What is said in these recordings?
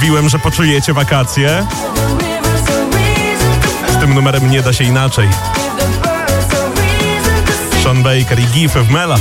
Mówiłem, że poczujecie wakacje. Z tym numerem nie da się inaczej. Sean Baker i Gif w Mela.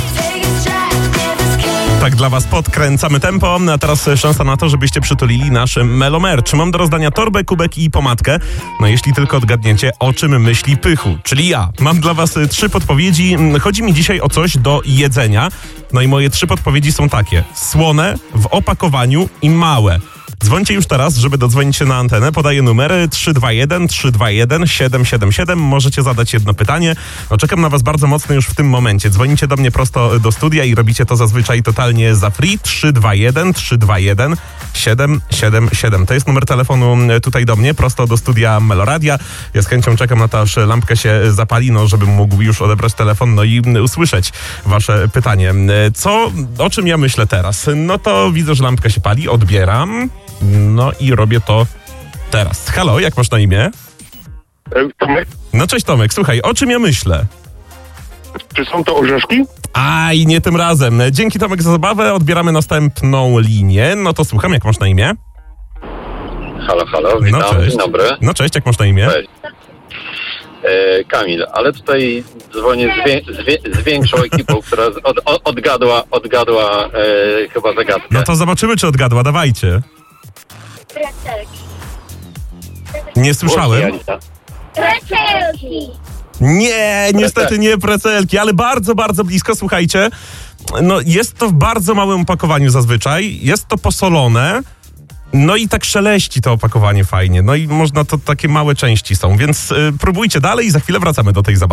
Tak dla was podkręcamy tempo, a teraz szansa na to, żebyście przytulili nasz Melo Merch. Mam do rozdania torbę, kubek i pomadkę. No jeśli tylko odgadniecie, o czym myśli Pychu, czyli ja. Mam dla was 3 podpowiedzi. Chodzi mi dzisiaj o coś do jedzenia. No i moje 3 podpowiedzi są takie. Słone, w opakowaniu i małe. Dzwońcie już teraz, żeby dodzwonić się na antenę. Podaję numery 321 321 777. Możecie zadać jedno pytanie. No, czekam na was bardzo mocno już w tym momencie. Dzwonicie do mnie prosto do studia i robicie to zazwyczaj totalnie za free. 321 321 777. To jest numer telefonu tutaj do mnie, prosto do studia Meloradia. Ja z chęcią czekam na to, aż lampka się zapali, no żebym mógł już odebrać telefon, no i usłyszeć wasze pytanie. O czym ja myślę teraz? No to widzę, że lampka się pali, odbieram. No i robię to teraz. Halo, jak masz na imię? Tomek? No cześć Tomek, słuchaj, o czym ja myślę? Czy są to orzeszki? Aj, nie tym razem. Dzięki Tomek za zabawę, odbieramy następną linię. No to słucham, jak masz na imię? Halo, witam, No cześć. dzień dobry. No cześć, jak masz na imię? Cześć. Kamil, ale tutaj dzwonię z większą ekipą, która odgadła chyba zagadkę. No to zobaczymy, czy odgadła, dawajcie. Precelki. Nie słyszałem. Precelki. Nie, niestety nie precelki, ale bardzo, bardzo blisko, słuchajcie. No jest to w bardzo małym opakowaniu zazwyczaj, jest to posolone, no i tak szeleści to opakowanie fajnie, no i można to, takie małe części są, więc próbujcie dalej i za chwilę wracamy do tej zabawy.